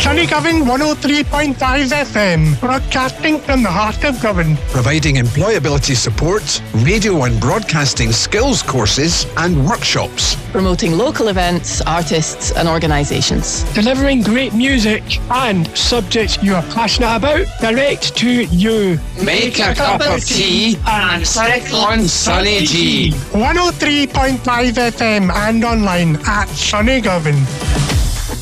Sunny Govan 103.5 FM, broadcasting from the heart of Govan. Providing employability support, radio and broadcasting skills courses and workshops. Promoting local events, artists and organisations. Delivering great music and subjects you are passionate about direct to you. Make a cup of tea and sit on Sunny G. 103.5 FM and online at Sunny Govan.